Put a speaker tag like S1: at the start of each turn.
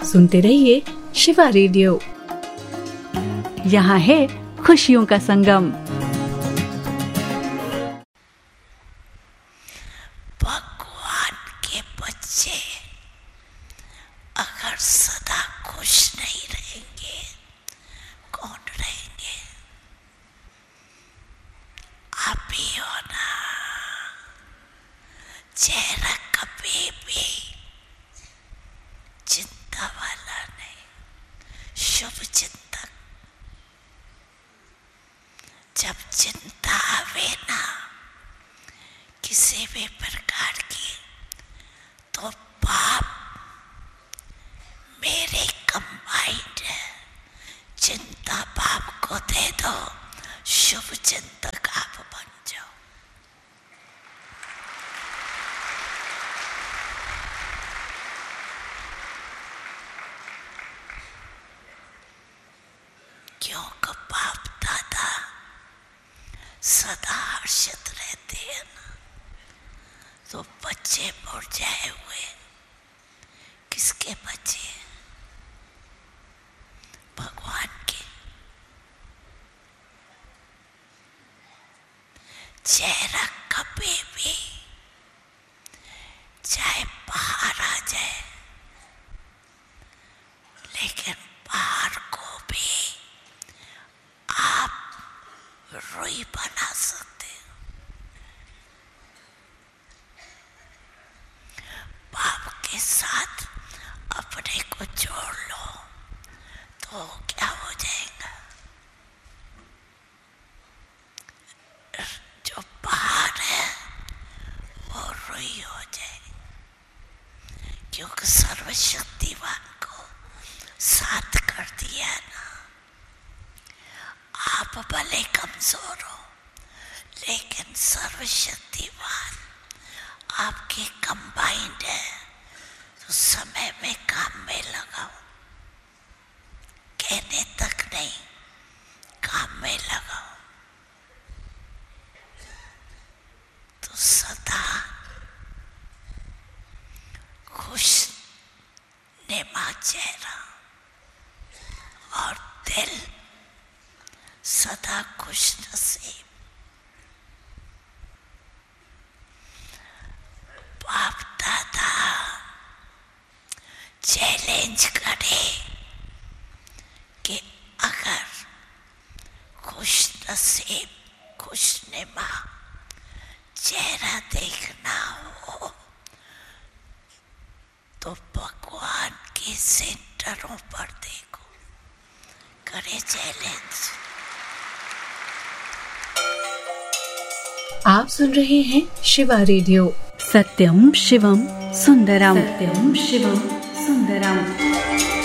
S1: सुनते रहिए शिवा रेडियो। यहाँ है खुशियों का संगम।
S2: भगवान के बच्चे अगर सदा खुश नहीं रहेंगे, कौन रहेंगे? आप ही हो ना। चेहरा कभी भी चिंता वाला नहीं, शुभ चिंतक। जब चिंता आवे ना किसी भी प्रकार की, तो पाप मेरे कंबाइंड है। चिंता पाप को दे दो, शुभ चिंतक आप बन जाओ। क्योंकि बाप दादा सदा हर्षित रहते हैं ना, तो बच्चे मुरझाए हुए किसके बच्चे? भगवान के। चेहरा कभी भी चाहे बाहर आ जाए, लेकिन बाहर को भी आप रोई बना सकते हो। बाप के साथ अपने को जोड़ लो तो क्या हो जाएगा? जो बाहर है वो रोई हो जाए, क्योंकि सर्वशक्तिवान को साथ कर दिया ना। आप भले कमजोर हो, लेकिन सर्वशक्तिवान आपके कंबाइंड है, तो समय में काम में लगाओ। कहने तक नहीं, काम में लगाओ, तो सदा खुश नेमा चेहरा और दिल सदा खुश नसीब। बाप दादा चैलेंज करे कि अगर खुश नसीब खुश नेमा चेहरा देखना हो, तो भगवान के सेंटरों पर देखो। करे चैलेंज।
S1: आप सुन रहे हैं शिवा रेडियो। सत्यम शिवम सुंदरम। सत्यम शिवम सुंदरम।